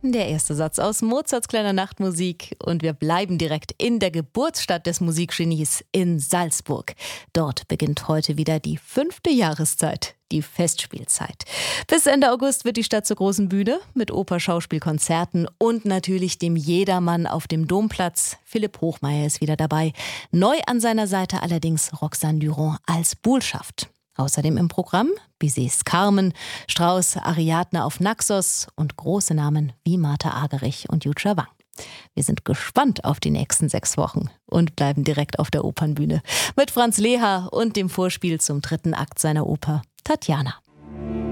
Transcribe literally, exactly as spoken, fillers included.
Der erste Satz aus Mozarts kleiner Nachtmusik und wir bleiben direkt in der Geburtsstadt des Musikgenies in Salzburg. Dort beginnt heute wieder die fünfte Jahreszeit, die Festspielzeit. Bis Ende August wird die Stadt zur großen Bühne mit Oper, Schauspiel, Konzerten und natürlich dem Jedermann auf dem Domplatz. Philipp Hochmeier ist wieder dabei. Neu an seiner Seite allerdings Roxane Durand als Buhlschaft. Außerdem im Programm Bizets Carmen, Strauss Ariadne auf Naxos und große Namen wie Martha Argerich und Yucha Wang. Wir sind gespannt auf die nächsten sechs Wochen und bleiben direkt auf der Opernbühne mit Franz Leha und dem Vorspiel zum dritten Akt seiner Oper Tatjana.